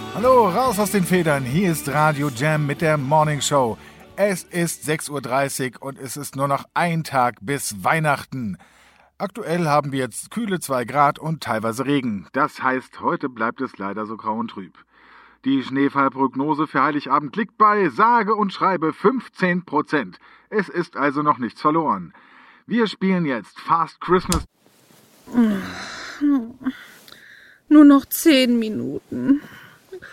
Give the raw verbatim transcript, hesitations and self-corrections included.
Hallo, raus aus den Federn. Hier ist Radio Jam mit der Morning Show. Es ist sechs Uhr dreißig und es ist nur noch ein Tag bis Weihnachten. Aktuell haben wir jetzt kühle zwei Grad und teilweise Regen. Das heißt, heute bleibt es leider so grau und trüb. Die Schneefallprognose für Heiligabend liegt bei sage und schreibe fünfzehn Prozent. Es ist also noch nichts verloren. Wir spielen jetzt Fast Christmas. Nur noch zehn Minuten.